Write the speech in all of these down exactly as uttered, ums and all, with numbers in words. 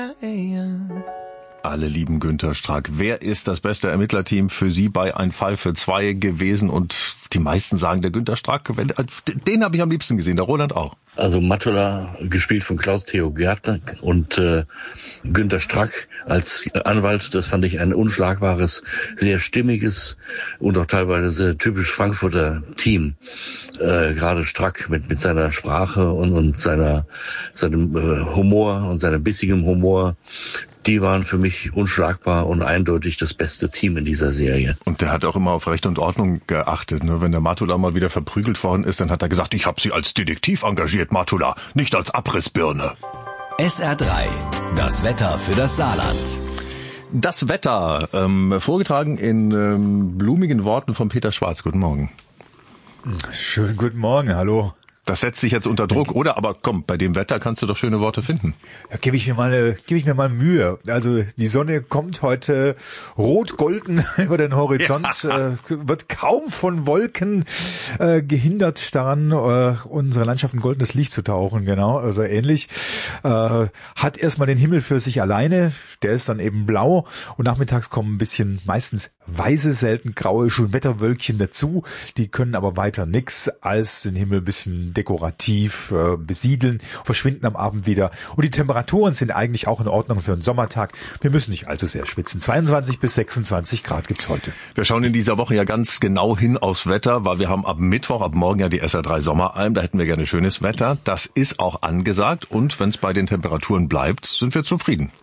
Alle lieben Günther Strack. Wer ist das beste Ermittlerteam für Sie bei Ein Fall für zwei gewesen? Und die meisten sagen, der Günther Strack, den habe ich am liebsten gesehen, der Roland auch. Also Matula, gespielt von Klaus-Theo Gärtner, und äh, Günther Strack als Anwalt, das fand ich ein unschlagbares, sehr stimmiges und auch teilweise sehr typisch Frankfurter Team. Äh, gerade Strack mit mit seiner Sprache und, und seiner seinem äh, Humor und seinem bissigem Humor. Die waren für mich unschlagbar und eindeutig das beste Team in dieser Serie. Und der hat auch immer auf Recht und Ordnung geachtet. Ne? Wenn der Matula mal wieder verprügelt worden ist, dann hat er gesagt, ich habe Sie als Detektiv engagiert, Matula, nicht als Abrissbirne. S R drei, das Wetter für das Saarland. Das Wetter, ähm, vorgetragen in ähm, blumigen Worten von Peter Schwarz. Guten Morgen. Schönen guten Morgen, hallo. Das setzt sich jetzt unter Druck, oder? Aber komm, bei dem Wetter kannst du doch schöne Worte finden. Ja, gebe ich mir mal, äh, gebe ich mir mal Mühe. Also die Sonne kommt heute rot-golden über den Horizont, ja. äh, wird kaum von Wolken äh, gehindert daran, äh, unsere Landschaft in goldenes Licht zu tauchen. Genau, also ähnlich. Äh, hat erstmal den Himmel für sich alleine, der ist dann eben blau, und nachmittags kommen ein bisschen, meistens weiße, selten graue Schönwetterwölkchen dazu. Die können aber weiter nix als den Himmel ein bisschen dekorativ äh, besiedeln, verschwinden am Abend wieder. Und die Temperaturen sind eigentlich auch in Ordnung für einen Sommertag. Wir müssen nicht allzu sehr schwitzen. zweiundzwanzig bis sechsundzwanzig Grad gibt's heute. Wir schauen in dieser Woche ja ganz genau hin aufs Wetter, weil wir haben ab Mittwoch, ab morgen ja die S R drei Sommeralm. Da hätten wir gerne schönes Wetter. Das ist auch angesagt. Und wenn es bei den Temperaturen bleibt, sind wir zufrieden.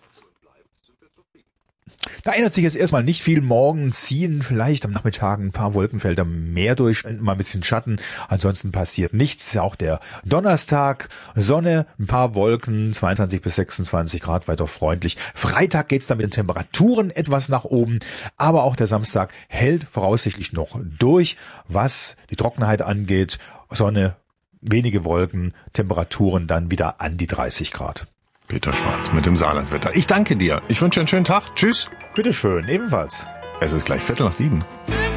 Da ändert sich jetzt erstmal nicht viel. Morgen ziehen vielleicht am Nachmittag ein paar Wolkenfelder mehr durch, mal ein bisschen Schatten. Ansonsten passiert nichts. Auch der Donnerstag, Sonne, ein paar Wolken, zweiundzwanzig bis sechsundzwanzig Grad, weiter freundlich. Freitag geht's dann mit den Temperaturen etwas nach oben, aber auch der Samstag hält voraussichtlich noch durch, was die Trockenheit angeht. Sonne, wenige Wolken, Temperaturen dann wieder an die dreißig Grad. Peter Schwarz mit dem Saarlandwetter. Ich danke dir. Ich wünsche einen schönen Tag. Tschüss. Bitteschön, ebenfalls. Es ist gleich Viertel nach sieben.